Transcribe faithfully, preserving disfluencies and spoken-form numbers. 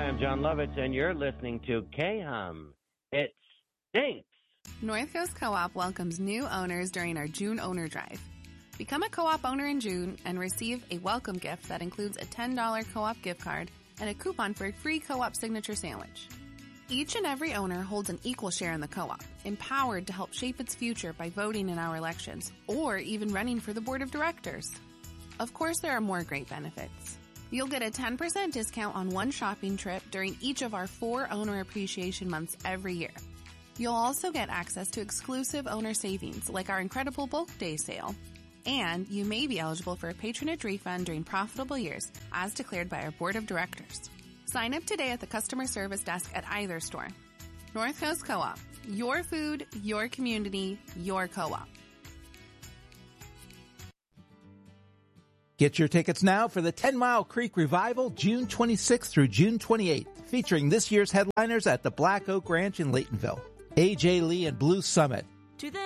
Hi, I'm John Lovitz, and you're listening to K-Hum. It stinks. North Coast Co-op welcomes new owners during our June owner drive. Become a co-op owner in June and receive a welcome gift that includes a ten dollars co-op gift card and a coupon for a free co-op signature sandwich. Each and every owner holds an equal share in the co-op, empowered to help shape its future by voting in our elections or even running for the board of directors. Of course, there are more great benefits. You'll get a ten percent discount on one shopping trip during each of our four owner appreciation months every year. You'll also get access to exclusive owner savings like our incredible bulk day sale. And you may be eligible for a patronage refund during profitable years as declared by our board of directors. Sign up today at the customer service desk at either store. North Coast Co-op. Your food, your community, your co-op. Get your tickets now for the Ten Mile Creek Revival, June twenty-sixth through June twenty-eighth, featuring this year's headliners at the Black Oak Ranch in Laytonville, A J Lee and Blue Summit, To the